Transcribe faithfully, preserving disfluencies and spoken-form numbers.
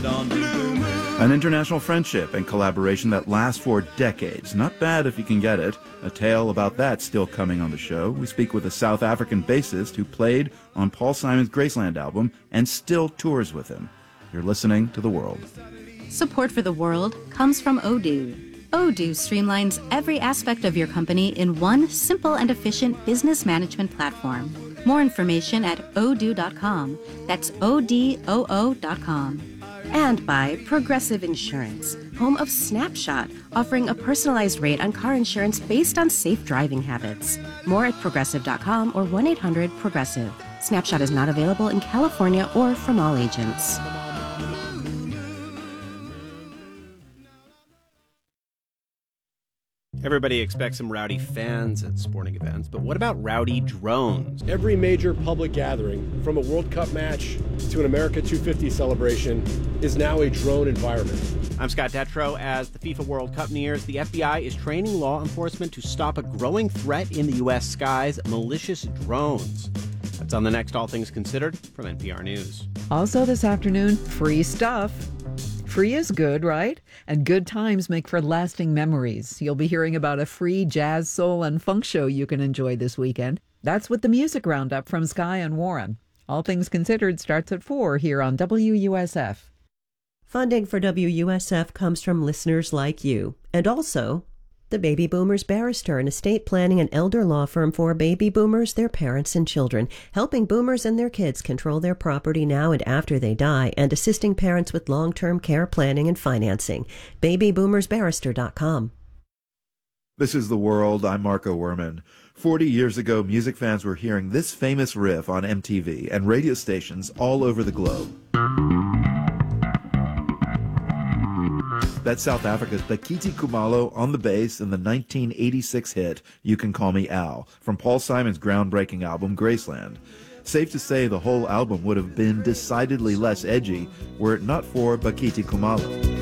An international friendship and collaboration that lasts for decades. Not bad if you can get it. A tale about that still coming on the show. We speak with a South African bassist who played on Paul Simon's Graceland album and still tours with him. You're listening to The World. Support for The World comes from Odoo. Odoo streamlines every aspect of your company in one simple and efficient business management platform. More information at odoo dot com. That's O D O O dot com. And by Progressive Insurance, home of Snapshot, offering a personalized rate on car insurance based on safe driving habits. More at progressive dot com or one eight hundred progressive. Snapshot is not available in California or from all agents. Everybody expects some rowdy fans at sporting events, but what about rowdy drones? Every major public gathering, from a World Cup match to an America two fifty celebration, is now a drone environment. I'm Scott Detrow. As the FIFA World Cup nears, the F B I is training law enforcement to stop a growing threat in the U S skies, malicious drones. That's on the next All Things Considered from N P R News. Also this afternoon, free stuff. Free is good, right? And good times make for lasting memories. You'll be hearing about a free jazz, soul, and funk show you can enjoy this weekend. That's with the Music Roundup from Sky and Warren. All Things Considered starts at four here on W U S F. Funding for W U S F comes from listeners like you, and also the Baby Boomers Barrister, an estate planning and elder law firm for baby boomers, their parents, and children, helping boomers and their kids control their property now and after they die, and assisting parents with long-term care planning and financing. baby boomers barrister dot com. This is The World. I'm Marco Werman. Forty years ago, music fans were hearing this famous riff on M T V and radio stations all over the globe. That's South Africa's Bakiti Kumalo on the bass in the nineteen eighty-six hit You Can Call Me Al from Paul Simon's groundbreaking album Graceland. Safe to say the whole album would have been decidedly less edgy were it not for Bakiti Kumalo.